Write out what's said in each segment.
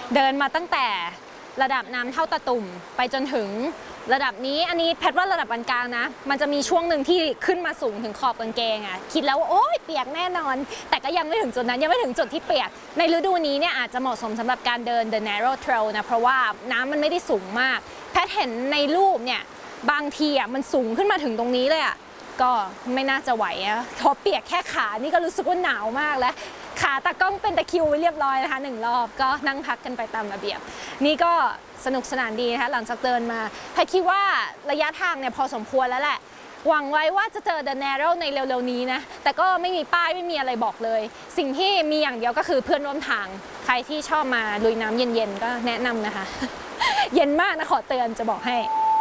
เดินมาตั้งแต่ระดับน้ำเท่าตะตุ่มไปจนถึงระดับนี้อันนี้แพทว่าระดับปานกลางนะมันจะมีช่วงหนึ่งที่ขึ้นมาสูงถึงขอบกางเกงอ่ะคิดแล้วว่าโอ๊ยเปียกแน่นอนแต่ก็ยังไม่ถึงจุดนั้นยังไม่ถึงจุดที่เปียกในฤดูนี้เนี่ยอาจจะเหมาะสมสำหรับการเดิน The Narrow Trail นะเพราะว่าน้ำมันไม่ได้สูงมากแพทเห็นในรูปเนี่ยบางทีอ่ะมันสูงขึ้นมาถึงตรงนี้เลยอ่ะก็ไม่น่าจะไหวอะพอเปียกแค่ขานี่ก็รู้สึกว่าหนาวมากแล้วขาตากล้องเป็นตะคริวไว้เรียบร้อยนะคะ1 รอบก็นั่งพักกันไปตามระเบียบนี่ก็สนุกสนานดีนะคะหลังจากเดินมาแพทคิดว่าระยะทางเนี่ยพอสมควรแล้วแหละหวังไว้ว่าจะเจอ The Narrow ในเร็วๆนี้นะแต่ก็ไม่มีป้ายไม่มีอะไรบอกเลยสิ่งที่มีอย่างเดียวก็คือเพื่อนร่วมทางใครที่ชอบมาลุยน้ำเย็นๆก็แนะนำนะคะ เย็นมากนะขอเตือนจะบอกให้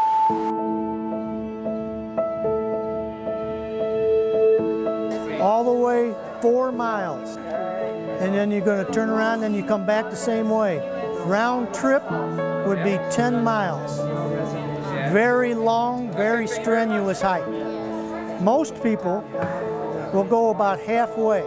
all the way 4 miles and then you're going to turn around and you come back the same way. Round trip would be 10 miles. Very long, very strenuous hike. Most people will go about halfway.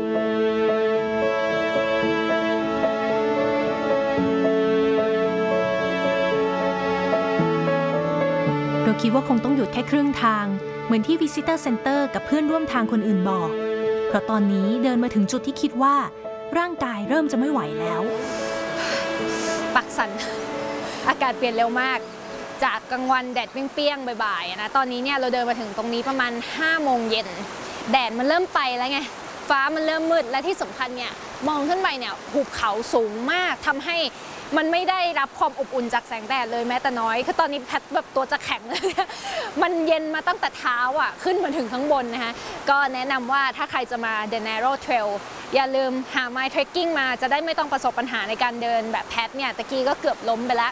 เราคิดว่าคงต้องหยุดแค่ครึ่งทางเหมือนที่ Visitor Center กับเพื่อนร่วมทางคนอื่นบอกเพราะตอนนี้เดินมาถึงจุดที่คิดว่าร่างกายเริ่มจะไม่ไหวแล้วปักสันอากาศเปลี่ยนเร็วมากจากกลางวันแดดเปรี้ยงๆบ่ายๆนะตอนนี้เนี่ยเราเดินมาถึงตรงนี้ประมาณ5 โมงเย็นแดดมันเริ่มไปแล้วไงฟ้ามันเริ่มมืดและที่สำคัญเนี่ยมองขึ้นไปเนี่ยหุบเขาสูงมากทำให้มันไม่ได้รับความอบอุ่นจากแสงแดดเลยแม้แต่น้อยคือตอนนี้แพทแบบตัวจะแข็งเลยมันเย็นมาตั้งแต่เท้าอ่ะขึ้นมาถึงข้างบนนะคะก็แนะนำว่าถ้าใครจะมา The Narrow Trail อย่าลืมหา My Trekking มาจะได้ไม่ต้องประสบปัญหาในการเดินแบบแพทเนี่ยตะกี้ก็เกือบล้มไปแล้ว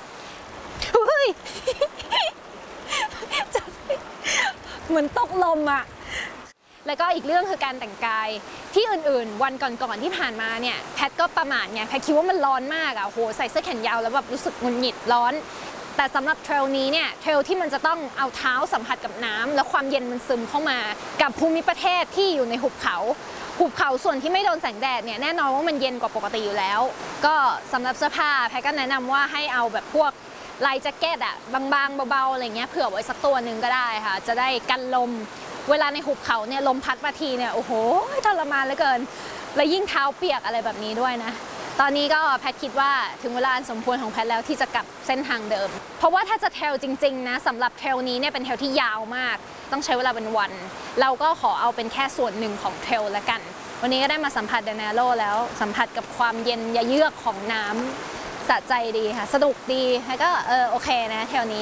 เหมือนตกลมอ่ะแล้วก็อีกเรื่องคือการแต่งกายที่อื่นๆวันก่อนๆที่ผ่านมาเนี่ยแพทก็ประมาทไงแพทคิดว่ามันร้อนมากอ่ะโหใส่เสื้อแขนยาวแล้วแบบรู้สึกหงุดหงิดร้อนแต่สำหรับเทรลนี้เนี่ยเทรลที่มันจะต้องเอาเท้าสัมผัสกับน้ำแล้วความเย็นมันซึมเข้ามากับภูมิประเทศที่อยู่ในหุบเขาส่วนที่ไม่โดนแสงแดดเนี่ยแน่นอนว่ามันเย็นกว่าปกติอยู่แล้วก็สำหรับเสื้อผ้าแพทก็แนะนำว่าให้เอาแบบพวกลายแจ็คเก็ตอะบางๆเบาๆอะไรเงี้ยเผื่อไว้สักตัวหนึ่งก็ได้ค่ะจะได้กันลมเวลาในหุบเขาเนี่ยลมพัดมาทีเนี่ยโอ้โหทรมานเหลือเกินและยิ่งเท้าเปียกอะไรแบบนี้ด้วยนะตอนนี้ก็แพทคิดว่าถึงเวลาอันสมควรของแพทแล้วที่จะกลับเส้นทางเดิมเพราะว่าถ้าจะเทรลจริงๆนะสำหรับเทรลนี้เนี่ยเป็นเทรลที่ยาวมากต้องใช้เวลาเป็นวันเราก็ขอเอาเป็นแค่ส่วนหนึ่งของเทรลละกันวันนี้ก็ได้มาสัมผัส The Narrow แล้วสัมผัสกับความเย็นเยือกของน้ำสะใจดีค่ะสนุกดีแล้วก็โอเคนะเทรลนี้